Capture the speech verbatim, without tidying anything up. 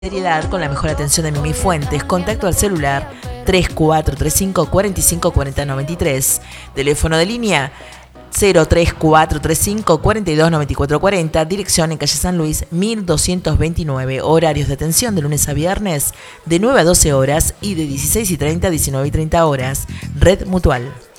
Seriedad con la mejor atención de Mimi Fuentes. Contacto al celular tres cuatro tres cinco, cuatro cinco cuatro cero nueve tres. Teléfono de línea cero tres cuatro tres cinco, cuatro dos nueve cuatro cuatro cero. Dirección en calle San Luis mil doscientos veintinueve. Horarios de atención de lunes a viernes de nueve a doce horas y de dieciséis y treinta a diecinueve y treinta horas. Red Mutual.